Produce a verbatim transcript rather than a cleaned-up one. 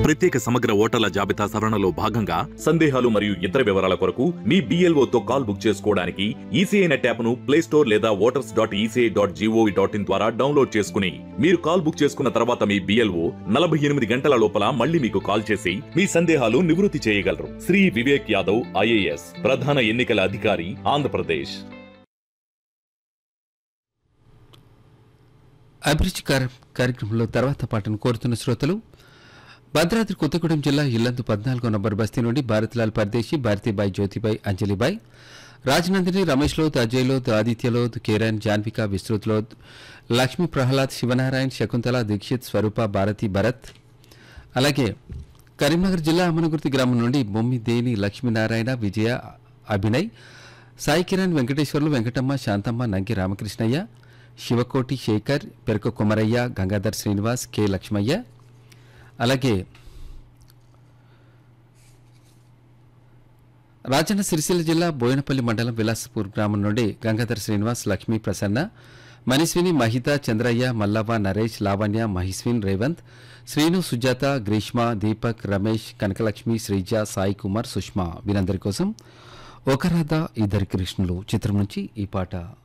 ప్రత్యేక సమగ్ర ఓటర్ల జాబితా సవరణలో భాగంగా సందేహాలు మరియు ఇతర వివరాల కొరకు మీ BLO తో కాల్ బుక్ చేసుకోవడానికి ఈసీఐ నెట్ యాప్ను ప్లే స్టోర్ లేదా voters dot ECI dot GOV dot in ద్వారా డౌన్లోడ్ చేసుకుని మీరు కాల్ బుక్ చేసుకున్న తర్వాత మీ బిఎల్ఓ నలభై ఎనిమిది గంటల లోపల మళ్ళీ మీకు కాల్ చేసి మీ సందేహాలు నివృత్తి చేయగలరు. శ్రీ వివేక్ యాదవ్ ఐఏఎస్ ప్రధాన ఎన్నికల అధికారి, ఆంధ్రప్రదేశ్. అభిరుచి కార్యక్రమంలో తర్వాత పాటను కోరుతున్న శ్రోతలు భద్రాద్రి కొత్తగూడెం జిల్లా ఇల్లందు పద్నాలుగో నంబర్ బస్తీ నుండి భారత్లాల్ పర్దేశి, భారతీబాయి, జ్యోతిబాయి, అంజలిబాయి, రాజనందిని, రమేష్ లోద్, అజయ్ లోద్, ఆదిత్య లోద్, కిరణ్, జాన్విక, విస్తృత్ లోద్, లక్ష్మీ ప్రహ్లాద్, శివనారాయణ్, శకుంతల, దీక్షిత్, స్వరూప, భారతి, భరత్. అలాగే కరీంనగర్ జిల్లా అమనగుర్తి గ్రామం నుండి బొమ్మి దేని లక్ష్మీనారాయణ, విజయ, అభినయ్, సాయి కిరణ్, వెంకటేశ్వర్లు, వెంకటమ్మ, శాంతమ్మ, నంకి రామకృష్ణయ్య, శివకోటి, శేఖర్, పెరక కుమరయ్య, గంగాధర్ శ్రీనివాస్, కె లక్ష్మయ్య. అలాగే రాజన్న సిరిసిల్ల జిల్లా బోయినపల్లి మండలం విలాసపూర్ గ్రామం నుండి గంగాధర్ శ్రీనివాస్, లక్ష్మీ ప్రసన్న, మనీస్విని, మహిత, చంద్రయ్య, మల్లవ్వ, నరేష్, లావణ్య, మహిస్విన్, రేవంత్, శ్రీను, సుజాత, గ్రీష్మ, దీపక్, రమేష్, కనకలక్ష్మి, శ్రీజ, సాయి కుమార్, సుష్మా వీరందరి కోసం ఒక రాధ ఇద్దరి కృష్ణులు చిత్రం నుంచి ఈ పాట.